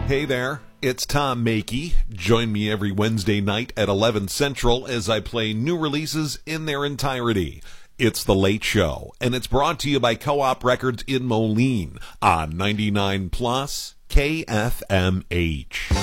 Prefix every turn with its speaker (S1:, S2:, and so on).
S1: Hey there, it's Tom Makey. Join me every Wednesday night at 11 Central as I play new releases in their entirety. It's The Late Show, and it's brought to you by Co-op Records in Moline on 99 Plus KFMH.